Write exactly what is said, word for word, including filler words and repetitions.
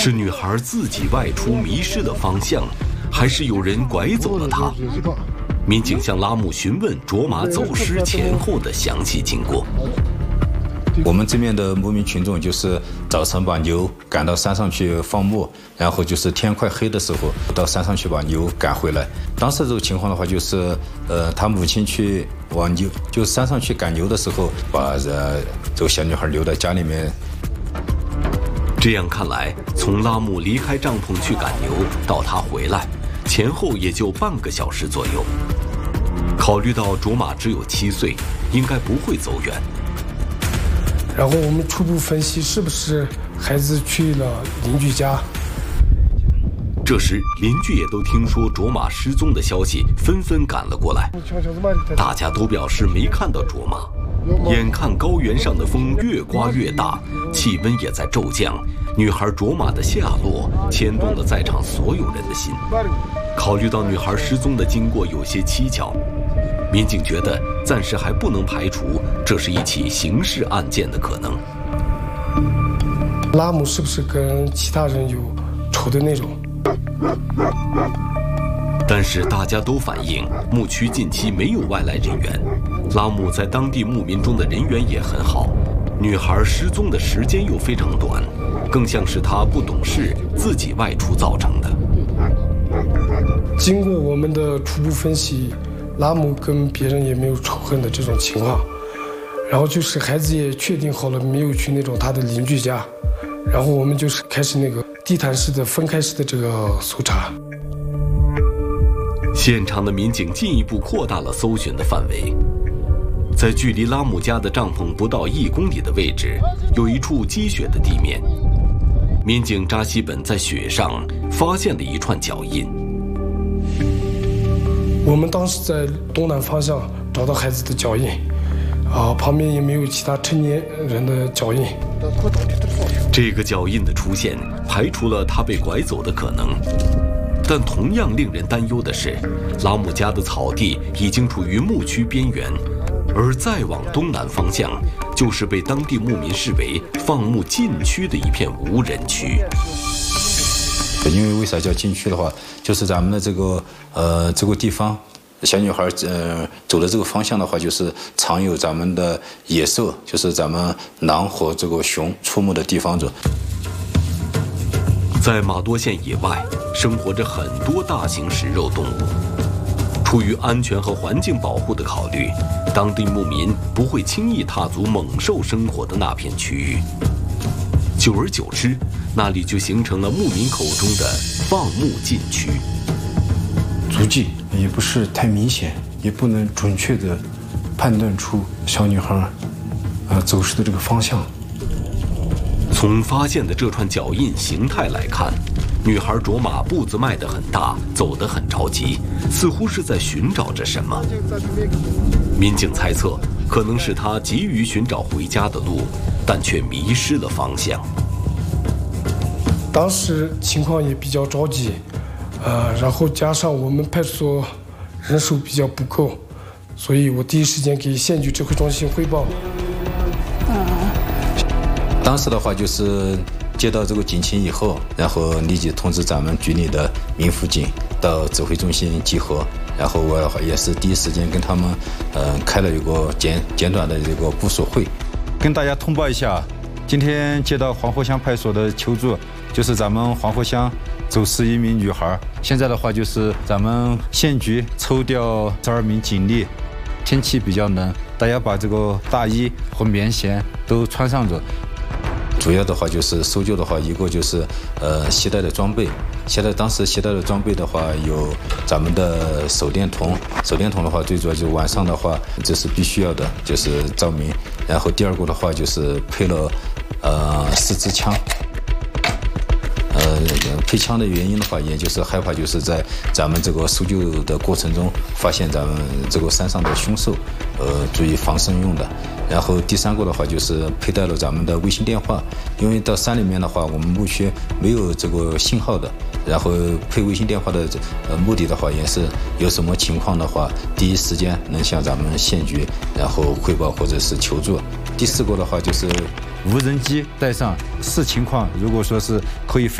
是女孩自己外出迷失了方向，还是有人拐走了她？民警向拉木询问卓玛走失前后的详细经过。 我们这边的牧民群众就是早晨把牛赶到山上去放牧，然后就是天快黑的时候到山上去把牛赶回来。当时这种情况的话，就是呃，他母亲去往牛就山上去赶牛的时候，把呃这个小女孩留在家里面。 这样看来，从拉木离开帐篷去赶牛到他回来，前后也就半个小时左右。考虑到卓玛只有七岁，应该不会走远。 然后我们初步分析，是不是孩子去了邻居家？ 这时，邻居也都听说卓玛失踪的消息，纷纷赶了过来。大家都表示没看到卓玛。眼看高原上的风越刮越大，气温也在骤降，女孩卓玛的下落牵动了在场所有人的心。考虑到女孩失踪的经过有些蹊跷，民警觉得暂时还不能排除这是一起刑事案件的可能。 拉姆是不是跟其他人有仇的那种？ 但是大家都反映，牧区近期没有外来人员，拉姆在当地牧民中的人缘也很好。女孩失踪的时间又非常短，更像是她不懂事，自己外出造成的。 经过我们的初步分析，拉姆跟别人也没有仇恨的这种情况，然后就是孩子也确定好了没有去那种他的邻居家，然后我们就是开始那个地毯式的分开式的这个搜查。 现场的民警进一步扩大了搜寻的范围，在距离拉姆家的帐篷不到一公里的位置，有一处积雪的地面。民警扎西本在雪上发现了一串脚印。 我们当时在东南方向找到孩子的脚印，啊，旁边也没有其他成年人的脚印。 这个脚印的出现，排除了他被拐走的可能。但同样令人担忧的是，拉姆家的草地已经处于牧区边缘，而再往东南方向，就是被当地牧民视为放牧禁区的一片无人区。 因为为啥叫禁区的话，就是咱们的这个呃这个地方，小女孩呃走的这个方向的话，就是常有咱们的野兽，就是咱们狼和这个熊出没的地方着。 在马多县野外，生活着很多大型食肉动物。出于安全和环境保护的考虑，当地牧民不会轻易踏足猛兽生活的那片区域。久而久之，那里就形成了牧民口中的放牧禁区。 足迹也不是太明显，也不能准确地判断出小女孩呃走失的这个方向。 从发现的这串脚印形态来看，女孩卓玛步子迈得很大，走得很着急，似乎是在寻找着什么。民警猜测，可能是她急于寻找回家的路，但却迷失了方向。 当时情况也比较着急，呃，然后加上我们派出所人手比较不够，所以我第一时间给县局指挥中心汇报。 当时的话就是接到这个警情以后，然后立即通知咱们局里的民辅警到指挥中心集合，然后我也是第一时间跟他们呃开了一个简简短的这个部署会， 跟大家通报一下，今天接到黄河乡派出所的求助，就是咱们黄河乡走失一名女孩，现在的话就是咱们县局抽调十二名警力，天气比较冷，大家把这个大衣和棉鞋都穿上着。 主要的话就是搜救的话，一个就是呃携带的装备，携带当时携带的装备的话有咱们的手电筒，手电筒的话最主要就是晚上的话这是必须要的，就是照明。然后第二个的话就是配了呃四支枪。呃，配枪的原因的话，也就是害怕就是在咱们这个搜救的过程中发现咱们这个山上的凶兽，呃，注意防身用的。然后第三个的话就是佩戴了咱们的卫星电话，因为到山里面的话，我们牧区没有这个信号的。然后配卫星电话的呃目的的话，也是有什么情况的话，第一时间能向咱们县局然后汇报或者是求助。第四个的话就是无人机带上，视情况，如果说是可以飞。